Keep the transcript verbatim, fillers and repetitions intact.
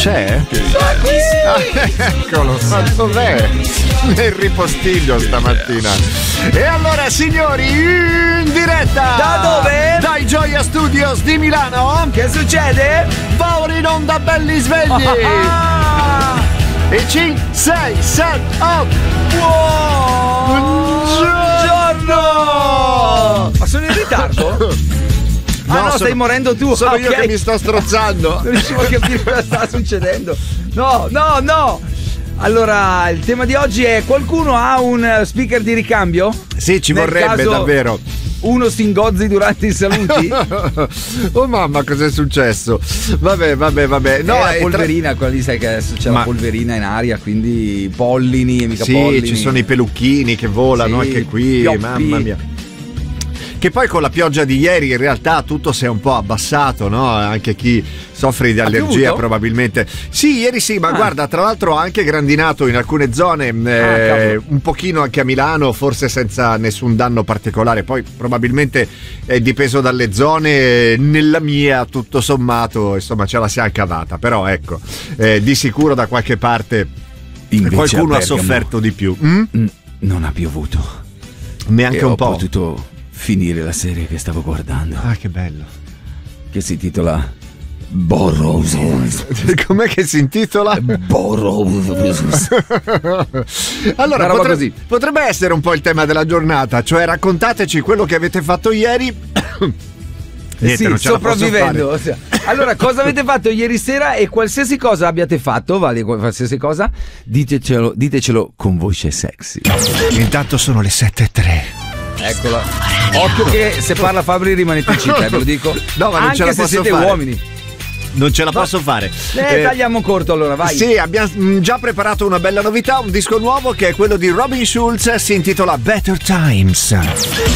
C'è? Ah, eccolo, ma dov'è? Nel ripostiglio stamattina. E allora, signori, in diretta da dove? Dai Gioia Studios di Milano. Che succede? Va ora in onda belli svegli. Ah! E cinque, sei, sette, otto. Buongiorno! Ma sono in ritardo? Ah no, no sono, stai morendo tu. Sono ah, io okay. che mi sto strozzando. Non riuscivo a capire cosa stava succedendo. No, no, no. Allora, il tema di oggi è: qualcuno ha un speaker di ricambio? Sì, ci Nel vorrebbe caso davvero. Uno si ingozzi durante i saluti? Oh mamma, cos'è successo? Vabbè, vabbè, vabbè. No, è la polverina, tra... quella lì, sai che adesso c'è Ma... la polverina in aria, quindi pollini e mica sì, pollini. ci sono i pelucchini che volano sì, anche qui, pioppi. Mamma mia. Che poi con la pioggia di ieri in realtà tutto si è un po' abbassato, no? Anche chi soffre di allergia probabilmente. Sì, ieri sì, ma ah. guarda, tra l'altro ha anche grandinato in alcune zone, eh, ah, un pochino anche a Milano, forse senza nessun danno particolare. Poi probabilmente è dipeso dalle zone, nella mia tutto sommato, insomma, ce la siamo cavata. Però ecco, eh, di sicuro da qualche parte invece qualcuno ha sofferto di più. Mm? Non ha piovuto. Neanche e un ho po'. potuto finire la serie che stavo guardando. Ah, che bello. Che si intitola Borrows. Com'è che si intitola? Borrows. Allora potre- così. potrebbe essere un po' il tema della giornata, cioè raccontateci quello che avete fatto ieri. Niente, sì, non ce sopravvivendo. Allora, cosa avete fatto ieri sera e qualsiasi cosa abbiate fatto, vale qualsiasi cosa, ditecelo, ditecelo con voce sexy. Intanto sono le sette e tre. Eccola. Occhio che se parla Fabri rimanete in città, ve lo dico. No, ma non anche ce la se posso siete fare. uomini. Non ce la no. posso fare. Eh, eh, tagliamo corto allora, vai. Sì, abbiamo già preparato una bella novità, un disco nuovo che è quello di Robin Schulz, si intitola Better Times.